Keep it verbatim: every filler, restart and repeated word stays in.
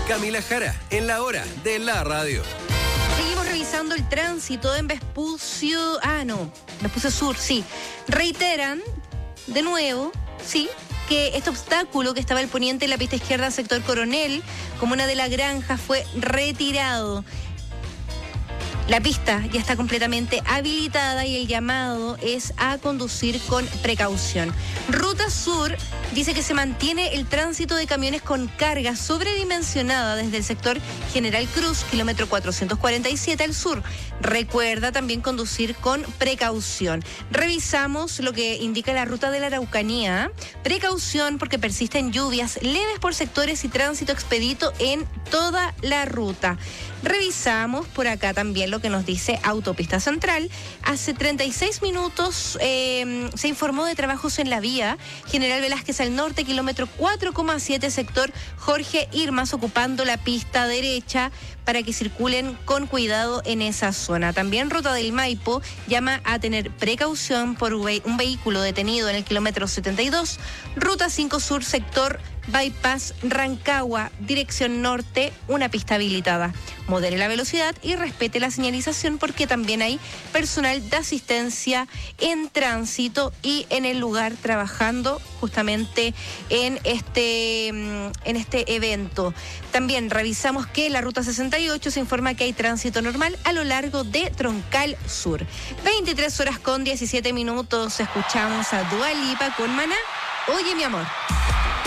Camila Jara, en la hora de la radio. Seguimos revisando el tránsito en Vespucio. Ah, no, Vespucio Sur, sí. Reiteran, de nuevo, sí, que este obstáculo que estaba al poniente en la pista izquierda, sector Coronel, comuna de La Granja, fue retirado. La pista ya está completamente habilitada y el llamado es a conducir con precaución. Ruta Sur dice que se mantiene el tránsito de camiones con carga sobredimensionada desde el sector General Cruz, kilómetro cuatrocientos cuarenta y siete al sur. Recuerda también conducir con precaución. Revisamos lo que indica la ruta de la Araucanía. Precaución porque persisten lluvias leves por sectores y tránsito expedito en toda la ruta. Revisamos por acá también lo que nos dice Autopista Central. Hace treinta y seis minutos eh, se informó de trabajos en la vía General Velázquez al norte, kilómetro cuatro coma siete, sector Jorge Irmas, ocupando la pista derecha para que circulen con cuidado en esa zona. También Ruta del Maipo llama a tener precaución por un vehículo detenido en el kilómetro setenta y dos. Ruta cinco Sur, sector Bypass Rancagua, dirección norte, una pista habilitada. Modere la velocidad y respete la señalización porque también hay personal de asistencia en tránsito y en el lugar trabajando justamente en este, en este evento. También revisamos que la ruta sesenta y ocho se informa que hay tránsito normal a lo largo de Troncal Sur. veintitrés horas con diecisiete minutos. Escuchamos a Dua Lipa con Maná. Oye, mi amor.